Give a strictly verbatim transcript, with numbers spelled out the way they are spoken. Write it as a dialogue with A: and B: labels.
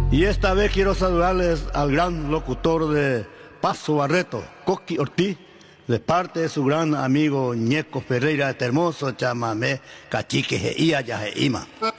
A: Y esta vez quiero saludarles al gran locutor de Paso Barreto, Coqui Ortiz, de parte de su gran amigo Ñeco Ferreira, este hermoso chamamé, cachique, jeía, ya, ima.